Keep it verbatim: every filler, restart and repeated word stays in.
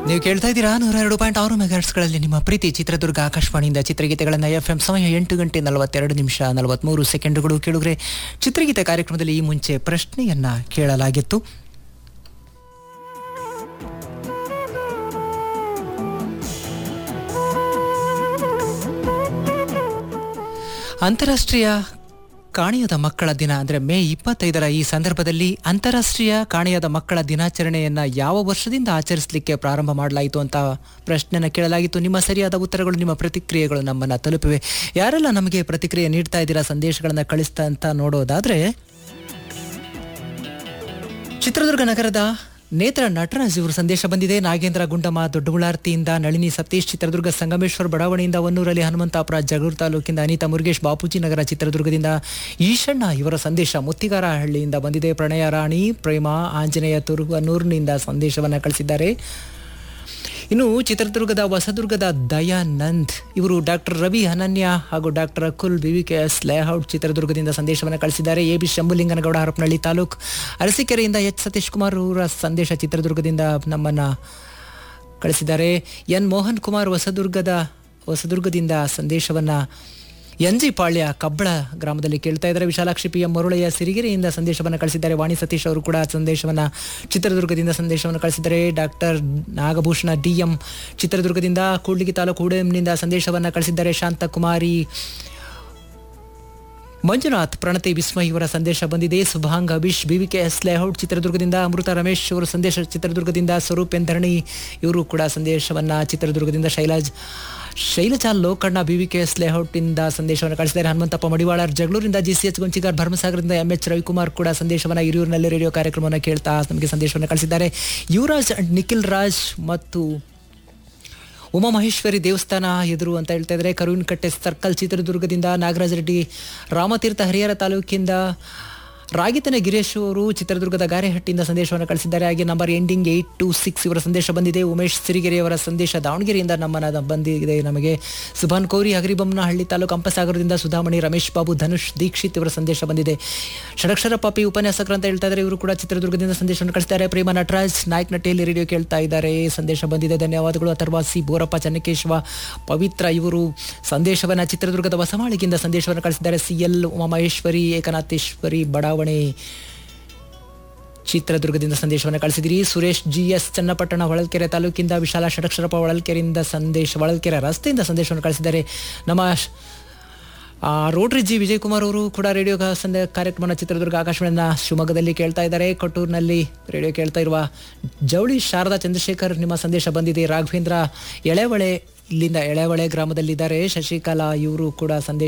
ನೀವು ಕೇಳ್ತಾ ಇದ್ದೀರಾ ನೂರ ಎರಡು ಪಾಯಿಂಟ್ ಆರು ಮೆಗಾಹರ್ಟ್ಸ್ಗಳಲ್ಲಿ ನಿಮ್ಮ ಪ್ರೀತಿ ಚಿತ್ರದುರ್ಗ ಆಕಾಶವಾಣಿಯಿಂದ ಚಿತ್ರಗೀತೆಗಳನ್ನು ಎಫ್ ಎಂ ಸಮಯ ಎಂಟು ಗಂಟೆ ನಲವತ್ತೆರಡು ನಿಮಿಷ ನಲವತ್ತ್ಮೂರು ಸೆಕೆಂಡುಗಳು. ಕೇಳಿದ್ರೆ ಚಿತ್ರಗೀತೆ ಕಾರ್ಯಕ್ರಮದಲ್ಲಿ ಈ ಮುಂಚೆ ಪ್ರಶ್ನೆಯನ್ನ ಕೇಳಲಾಗಿತ್ತು. ಅಂತಾರಾಷ್ಟ್ರೀಯ ಕಾಣೆಯಾದ ಮಕ್ಕಳ ದಿನ ಅಂದರೆ ಮೇ ಇಪ್ಪತ್ತೈದರ ಈ ಸಂದರ್ಭದಲ್ಲಿ ಅಂತಾರಾಷ್ಟ್ರೀಯ ಕಾಣೆಯಾದ ಮಕ್ಕಳ ದಿನಾಚರಣೆಯನ್ನು ಯಾವ ವರ್ಷದಿಂದ ಆಚರಿಸಲಿಕ್ಕೆ ಪ್ರಾರಂಭ ಮಾಡಲಾಯಿತು ಅಂತ ಪ್ರಶ್ನೆಯನ್ನು ಕೇಳಲಾಗಿತ್ತು. ನಿಮ್ಮ ಸರಿಯಾದ ಉತ್ತರಗಳು, ನಿಮ್ಮ ಪ್ರತಿಕ್ರಿಯೆಗಳು ನಮ್ಮನ್ನು ತಲುಪಿವೆ. ಯಾರೆಲ್ಲ ನಮಗೆ ಪ್ರತಿಕ್ರಿಯೆ ನೀಡ್ತಾ ಇದ್ದೀರಾ, ಸಂದೇಶಗಳನ್ನು ಕಳಿಸ್ತಾ ಅಂತ ನೋಡೋದಾದರೆ, ಚಿತ್ರದುರ್ಗ ನಗರದ ನೇತ್ರ ನಟರಾಜ್ ಇವರು ಸಂದೇಶ ಬಂದಿದೆ. ನಾಗೇಂದ್ರ ಗುಂಡಮ್ಮ ದೊಡ್ಡಗುಳಾರ್ತಿಯಿಂದ, ನಳಿನಿ ಸತೀಶ್ ಚಿತ್ರದುರ್ಗ ಸಂಗಮೇಶ್ವರ ಬಡಾವಣೆಯಿಂದ, ಹೊನ್ನೂರಲ್ಲಿ ಹನುಮಂತಾಪುರ ಜಗಳೂರು ತಾಲೂಕಿಂದ, ಅನಿತಾ ಮುರುಗೇಶ್ ಬಾಪೂಜಿ ನಗರ ಚಿತ್ರದುರ್ಗದಿಂದ, ಈಶಣ್ಣ ಇವರ ಸಂದೇಶ ಮುತ್ತಿಗಾರಹಳ್ಳಿಯಿಂದ ಬಂದಿದೆ. ಪ್ರಣಯ ರಾಣಿ ಪ್ರೇಮ ಆಂಜನೇಯ ತುರುವನೂರಿನಿಂದ ಸಂದೇಶವನ್ನು ಕಳಿಸಿದ್ದಾರೆ. ಇನ್ನು ಚಿತ್ರದುರ್ಗದ ಹೊಸದುರ್ಗದ ದಯಾನಂದ್ ಇವರು ಡಾಕ್ಟರ್ ರವಿ ಅನನ್ಯ ಹಾಗೂ doctor Akul B V K S layout ಚಿತ್ರದುರ್ಗದಿಂದ ಸಂದೇಶವನ್ನು ಕಳಿಸಿದ್ದಾರೆ. A B Shambhulinganagouda Harapanahalli taluk ಅರಸೀಕೆರೆಯಿಂದ H Satish Kumar ಅವರ ಸಂದೇಶ ಚಿತ್ರದುರ್ಗದಿಂದ ನಮ್ಮನ್ನು ಕಳಿಸಿದ್ದಾರೆ. ಎನ್ ಮೋಹನ್ ಕುಮಾರ್ ಹೊಸದುರ್ಗದ ಹೊಸದುರ್ಗದಿಂದ ಸಂದೇಶವನ್ನು ಎನ್ ಜಿ ಪಾಳ್ಯ ಕಬ್ಬಳ ಗ್ರಾಮದಲ್ಲಿ ಕೇಳ್ತಾ ಇದ್ದಾರೆ. ವಿಶಾಲಾಕ್ಷಿ ಪಿ ಎಂ ಮರುಳೆಯ ಸಿರಿಗೆರೆಯಿಂದ ಸಂದೇಶವನ್ನು ಕಳಿಸಿದ್ದಾರೆ. ವಾಣಿ ಸತೀಶ್ ಅವರು ಕೂಡ ಸಂದೇಶವನ್ನು ಚಿತ್ರದುರ್ಗದಿಂದ ಸಂದೇಶವನ್ನು ಕಳಿಸಿದ್ದಾರೆ. ಡಾಕ್ಟರ್ ನಾಗಭೂಷಣ ಡಿ ಎಂ ಚಿತ್ರದುರ್ಗದಿಂದ, ಕೂಡ್ಲಿಗಿ ತಾಲೂಕು ಉಡೆಂನಿಂದ ಸಂದೇಶವನ್ನು ಕಳಿಸಿದ್ದಾರೆ. ಶಾಂತಕುಮಾರಿ, ಮಂಜುನಾಥ್, ಪ್ರಣತಿ ವಿಸ್ಮಯ್ ಇವರ ಸಂದೇಶ ಬಂದಿದೆ. ಸುಭಾಂಗ್ ಅಭಿಷ್ B V K S layout ಚಿತ್ರದುರ್ಗದಿಂದ, ಅಮೃತ ರಮೇಶ್ ಅವರು ಸಂದೇಶ ಚಿತ್ರದುರ್ಗದಿಂದ, ಸ್ವರೂಪ್ ಎನ್ ಧರಣಿ ಇವರು ಕೂಡ ಸಂದೇಶವನ್ನು ಚಿತ್ರದುರ್ಗದಿಂದ, ಶೈಲಾಜ್ Shailaja Lokanna B V K S ಲೇಔಟಿಂದ ಸಂದೇಶವನ್ನು ಕಳಿಸಿದ್ದಾರೆ. Hanumanthappa Madivalar ಜಗಳೂರಿಂದ, G C H Gonchigar ಭರಮಸಾಗರದಿಂದ, M H Ravikumar ಕೂಡ ಸಂದೇಶವನ್ನು ಹಿರಿಯೂರಿನಲ್ಲಿ ರೇಡಿಯೋ ಕಾರ್ಯಕ್ರಮವನ್ನು ಕೇಳ್ತಾ ನಮಗೆ ಸಂದೇಶವನ್ನು ಕಳಿಸಿದ್ದಾರೆ. ಯುವರಾಜ್ ಅಂಡ್ ನಿಖಿಲ್ ರಾಜ್ ಮತ್ತು ಉಮಾಮಹೇಶ್ವರಿ ದೇವಸ್ಥಾನ ಎದುರು ಅಂತ ಹೇಳ್ತಾ ಇದ್ದಾರೆ. ಕರುವಿನಕಟ್ಟೆ ಸರ್ಕಲ್ ಚಿತ್ರದುರ್ಗದಿಂದ, ನಾಗರಾಜ್ ರೆಡ್ಡಿ ರಾಮತೀರ್ಥ ಹರಿಹರ ತಾಲೂಕಿಂದ, ರಾಗಿತನ ಗಿರೀಶ್ ಅವರು ಚಿತ್ರದುರ್ಗದ ಗಾರೆಹಟ್ಟಿಯಿಂದ ಸಂದೇಶವನ್ನು ಕಳಿಸಿದ್ದಾರೆ. ಹಾಗೆ number ending eight to six ಇವರ ಸಂದೇಶ ಬಂದಿದೆ. ಉಮೇಶ್ ಸಿರಿಗೆರೆಯವರ ಸಂದೇಶ ದಾವಣಗೆರೆಯಿಂದ ನಮ್ಮನ್ನ ಬಂದಿದೆ ನಮಗೆ. ಸುಭಾನ್ ಕೌರಿ ಹಗರಿಬೊಮ್ಮನಹಳ್ಳಿ ತಾಲೂಕು ಅಂಪಸಾಗರದಿಂದ, ಸುಧಾಮಣಿ, ರಮೇಶ್ ಬಾಬು, ಧನುಷ್ ದೀಕ್ಷಿತ್ ಇವರ ಸಂದೇಶ ಬಂದಿದೆ. ಷಡಕ್ಷರ ಪಾಪಿ ಉಪನ್ಯಾಸಕರು ಅಂತ ಹೇಳ್ತಾ ಇದ್ದಾರೆ, ಇವರು ಕೂಡ ಚಿತ್ರದುರ್ಗದಿಂದ ಸಂದೇಶವನ್ನು ಕಳಿಸಿದ್ದಾರೆ. ಪ್ರೇಮ ನಟರಾಜ್ ನಾಯಕನಹಟ್ಟಿಯಲ್ಲಿ ರೇಡಿಯೋ ಕೇಳ್ತಾ ಇದ್ದಾರೆ, ಸಂದೇಶ ಬಂದಿದೆ, ಧನ್ಯವಾದಗಳು. ಅಥರ್ವಾಸಿ, ಬೋರಪ್ಪ, ಚನ್ನಕೇಶವ, ಪವಿತ್ರ ಇವರು ಸಂದೇಶವನ್ನು ಚಿತ್ರದುರ್ಗದ ಹೊಸಮಾಳಿಗೆಯಿಂದ ಸಂದೇಶವನ್ನು ಕಳಿಸಿದ್ದಾರೆ. ಸಿ ಎಲ್ ಉಮಾಮಹೇಶ್ವರಿ, ಏಕನಾಥೇಶ್ವರಿ ಬಡಾವಣೆ ಚಿತ್ರದುರ್ಗದಿಂದ ಸಂದೇಶವನ್ನು ಕಳಿಸಿದಿರಿ. ಸುರೇಶ್ ಜಿ ಎಸ್ ಚನ್ನಪಟ್ಟಣ ಹೊಳಲ್ಕೆರೆ ತಾಲೂಕಿಂದ, ವಿಶಾಲ ಷಡಕ್ಷರಪ್ಪ ಹೊಳಲ್ಕೆರೆಯಿಂದ ಸಂದೇಶ ಹೊಳಲ್ಕೆರೆ ರಸ್ತೆಯಿಂದ ಸಂದೇಶವನ್ನು ಕಳಿಸಿದ್ದಾರೆ. ನಮ್ಮ ರೋಟ್ರಿ ಜಿ ವಿಜಯಕುಮಾರ್ ಅವರು ಕೂಡ ರೇಡಿಯೋ ಸಂದೇ ಕಾರ್ಯಕ್ರಮ ಚಿತ್ರದುರ್ಗ ಆಕಾಶವಾಣಿಯ ಶಿವಮೊಗ್ಗದಲ್ಲಿ ಕೇಳ್ತಾ ಇದ್ದಾರೆ. ಕೊಟ್ಟೂರಿನಲ್ಲಿ ರೇಡಿಯೋ ಕೇಳ್ತಾ ಇರುವ ಜವಳಿ ಶಾರದಾ ಚಂದ್ರಶೇಖರ್ ನಿಮ್ಮ ಸಂದೇಶ ಬಂದಿದೆ. ರಾಘವೇಂದ್ರ ಎಳೆವಳೆ ಇಲ್ಲಿಂದ ಎಳೆವಳೆ ಗ್ರಾಮದಲ್ಲಿದ್ದಾರೆ. ಶಶಿಕಲಾ ಇವರು ಕೂಡ ಸಂದೇಶ